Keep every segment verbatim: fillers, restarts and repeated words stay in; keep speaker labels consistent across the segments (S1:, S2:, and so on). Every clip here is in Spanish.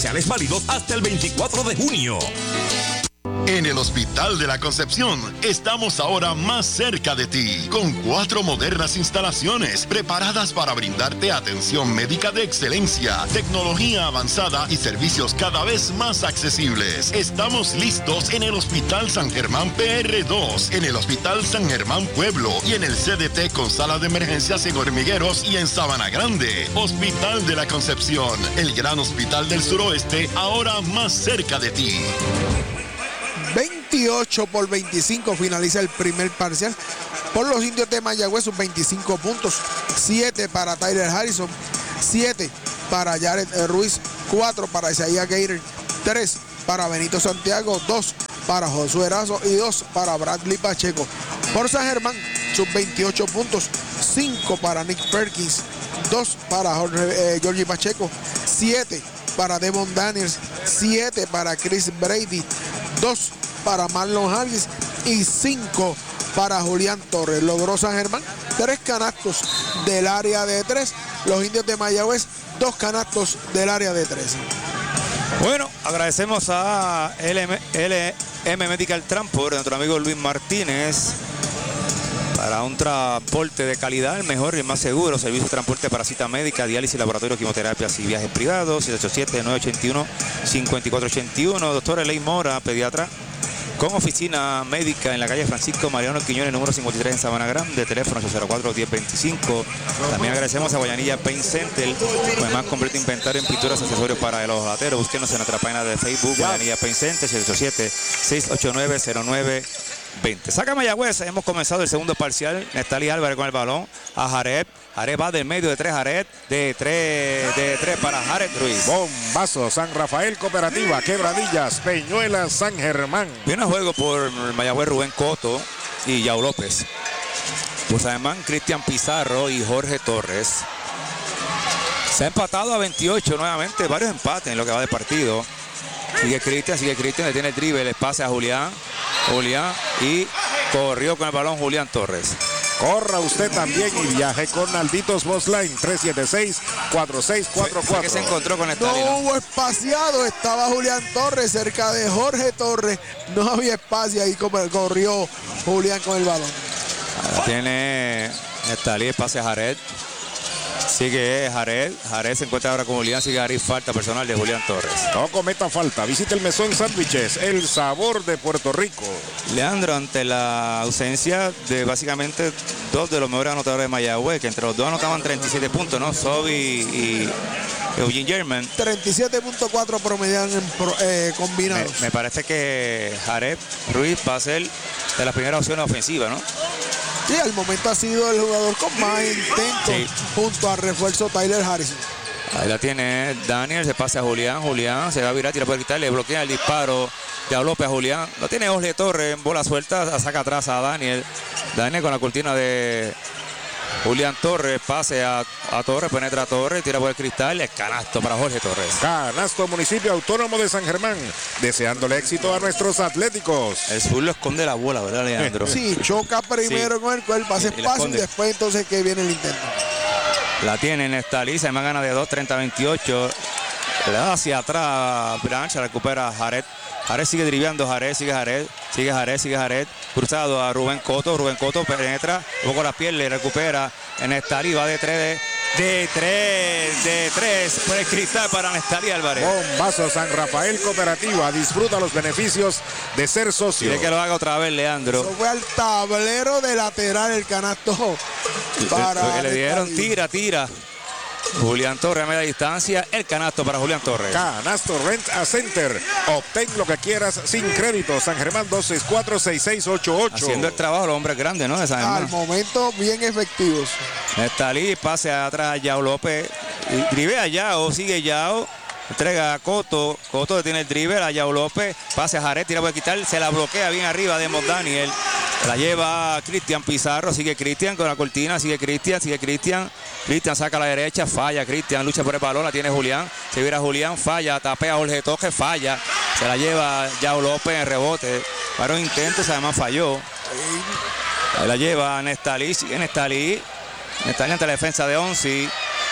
S1: válidos hasta el veinticuatro de junio.
S2: En el Hospital de la Concepción estamos ahora más cerca de ti, con cuatro modernas instalaciones preparadas para brindarte atención médica de excelencia, tecnología avanzada y servicios cada vez más accesibles. Estamos listos en el Hospital San Germán P R dos, en el Hospital San Germán Pueblo y en el C D T con sala de emergencias en Hormigueros y en Sabana Grande. Hospital de la Concepción, el gran hospital del suroeste, ahora más cerca de ti.
S3: veintiocho por veinticinco finaliza el primer parcial por los Indios de Mayagüez, sus veinticinco puntos, siete para Tyler Harrison, siete para Jared Ruiz, cuatro para Isaiah Gator, tres para Benito Santiago, dos para Josué Erazo y dos para Bradley Pacheco. Por San Germán, sus veintiocho puntos, cinco para Nick Perkins, dos para Jorge, eh, Georgie Pacheco, siete para Devon Daniels, siete para Chris Brady, dos para Marlon Harris y cinco para Julián Torres. Logró San Germán tres canastos del área de tres. Los Indios de Mayagüez, dos canastos del área de tres.
S4: Bueno, agradecemos a L M Medical Transport, nuestro amigo Luis Martínez, para un transporte de calidad, el mejor y el más seguro. Servicio de transporte para cita médica, diálisis, laboratorio, quimioterapias y viajes privados. siete ocho siete, nueve ocho uno, cinco cuatro ocho uno. Doctora Elaine Mora, pediatra, con oficina médica en la calle Francisco Mariano Quiñones, número cincuenta y tres en Sabana Grande, teléfono ocho cero cuatro, diez veinticinco. También agradecemos a Guayanilla Paint Center, con el más completo inventario en pinturas y accesorios para el ojalateros. Búsquenos en nuestra página de Facebook, Guayanilla Paint Center, siete ocho siete, seis ocho nueve, cero nueve veinte. Saca Mayagüez, hemos comenzado el segundo parcial. Nestalí Álvarez con el balón a Jared. Jared va del medio de tres, Jared de tres, de tres para Jared Ruiz.
S5: Bombazo, San Rafael Cooperativa, Quebradillas, Peñuelas, San Germán.
S4: Viene a juego por Mayagüez Rubén Coto y Yao López. Pues además Cristian Pizarro y Jorge Torres. Se ha empatado a veintiocho nuevamente, varios empates en lo que va de partido. Sigue Cristian, sigue Cristian, le tiene el drible, le pase a Julián. Julián y corrió con el balón Julián Torres.
S5: Corra usted también y viaje con Alditos Bosline, tres siete seis, cuatro seis cuatro cuatro.
S4: ¿Qué se encontró con esta
S3: No
S4: línea?
S3: hubo espaciado, estaba Julián Torres cerca de Jorge Torres. No había espacio, ahí corrió Julián con el balón.
S4: Ahora tiene Nestalí, el pase a Jared. Sigue Jared, Jared se encuentra ahora con Julián, sigue Jared, falta personal de Julián Torres.
S5: No cometa falta, visite el Mesón Sándwiches, el sabor de Puerto Rico.
S4: Leandro, ante la ausencia de básicamente dos de los mejores anotadores de Mayagüez, que entre los dos anotaban treinta y siete puntos, ¿no? Sobi y Eugene German.
S3: treinta y siete punto cuatro promedian en pro, eh, combinados.
S4: Me, me parece que Jared Ruiz va a ser de las primeras opciones ofensivas, ¿no?
S3: Sí, al momento ha sido el jugador con más intento, sí, junto al refuerzo Tyler Harrison.
S4: Ahí la tiene Daniel, se pasa a Julián, Julián se va a virar, tira por quitar, le bloquea el disparo de López a Julián. Lo tiene Jorge Torres en bola suelta, saca atrás a Daniel. Daniel con la cortina de Julián Torres, pase a, a Torres, penetra a Torres, tira por el cristal, el canasto para Jorge Torres.
S5: Canasto Municipio Autónomo de San Germán, deseándole éxito a nuestros atléticos.
S4: El sur lo esconde la bola, ¿verdad, Leandro?
S3: Sí, choca primero sí con el cuerpo, hace espacio y después entonces que viene el intento.
S4: La tiene Nestalí, se me gana de dos, treinta veintiocho. Le da hacia atrás, Branch, recupera Jared. Jared sigue driblando, Jared, sigue Jared, sigue Jared, sigue Jared. Cruzado a Rubén Coto, Rubén Coto penetra, luego con la piel le recupera. Nestalí va de tres, de, de tres, de tres, por el cristal para Nestalí Álvarez.
S5: Bombazo, San Rafael Cooperativa, disfruta los beneficios de ser socio.
S4: Quiere que lo haga otra vez, Leandro.
S3: Eso fue al tablero de lateral el canasto para
S4: lo que le dieron, tira, tira. Julián Torres a media distancia, el canasto para Julián Torres.
S5: Canasto Rent a Center, obtén lo que quieras sin crédito. San Germán dos seis cuatro, seis seis ocho ocho.
S4: Haciendo el trabajo los hombres grandes, ¿no? De San Germán.
S3: Al momento bien efectivos.
S4: Nestalí, pase atrás a Yao López, drivea a Yao, sigue Yao, entrega a Coto, Coto tiene el dribble a Yao López, pase a Jared, tira por quitar, se la bloquea bien arriba de Daniel. La lleva Cristian Pizarro, sigue Cristian con la cortina, sigue Cristian, sigue Cristian. Cristian saca a la derecha, falla Cristian, lucha por el balón, la tiene Julián. Se vira Julián, falla, tapea a Jorge Torres, falla. Se la lleva Yao López en rebote. Varios intentos, además falló. Ahí la lleva Nestalí, sigue Nestalí. Nestalí ante la defensa de Onsi.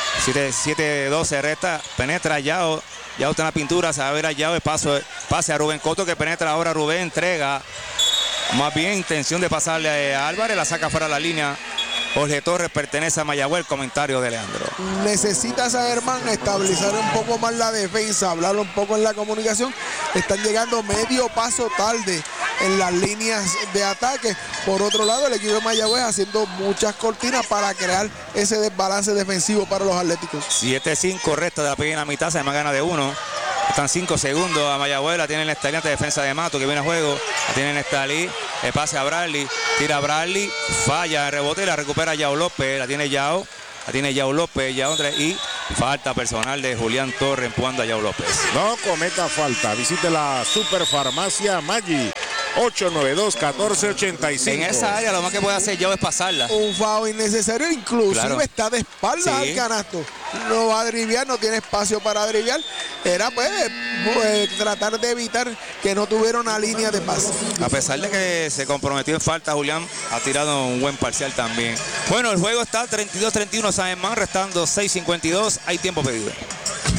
S4: siete doce resta, penetra Yao. Yao está en la pintura, se va a ver a Yao, el paso, pase a Rubén Cotto que penetra ahora. Rubén entrega. Más bien intención de pasarle a Álvarez, la saca fuera de la línea. Jorge Torres pertenece a Mayagüez. Comentario de Leandro.
S3: Necesita San Germán estabilizar un poco más la defensa, hablar un poco en la comunicación. Están llegando medio paso tarde en las líneas de ataque. Por otro lado, el equipo de Mayagüez haciendo muchas cortinas para crear ese desbalance defensivo para los Atléticos.
S4: siete cinco resta de la primera mitad, se más gana de uno. Están cinco segundos a Mayagüez, la tienen Estalí ante defensa de Mato, que viene a juego. La tienen Estalí, el pase a Bradley, tira a Bradley, falla el rebote, la recupera Yao López, la tiene Yao, la tiene Yao López, Yao y falta personal de Julián Torres empujando a Yao López.
S5: No cometa falta, visite la Superfarmacia Maggi. ocho nueve dos, uno cuatro ocho cinco.
S4: En esa área lo más que puede hacer Yao es pasarla.
S3: Un foul innecesario, inclusive
S4: Claro.
S3: está de espaldas
S4: Sí.
S3: al canasto. No va a driviar, no tiene espacio para driviar. Era pues, pues tratar de evitar que no tuviera una línea de pase.
S4: A pesar de que se comprometió en falta, Julián ha tirado un buen parcial también. Bueno, el juego está treinta y dos treinta y uno, San Germán, restando seis cincuenta y dos. Hay tiempo pedido.